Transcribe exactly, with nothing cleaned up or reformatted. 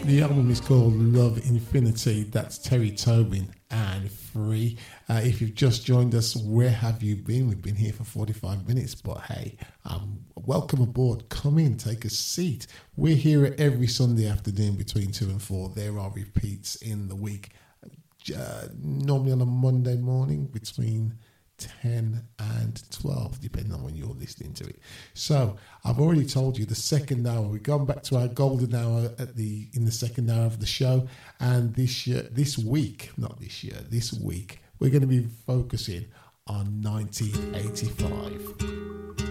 The album is called Love Infinity. That's Terry Tobin and Free. Uh, if you've just joined us, where have you been? We've been here for forty-five minutes, but hey, um, welcome aboard. Come in, take a seat. We're here every Sunday afternoon between two and four. There are repeats in the week, uh, normally on a Monday morning between ten and twelve, depending on when you're listening to it. So I've already told you the second hour, we've gone back to our golden hour at the in the second hour of the show, and this year, this week, not this year, this week, we're going to be focusing on nineteen eighty-five.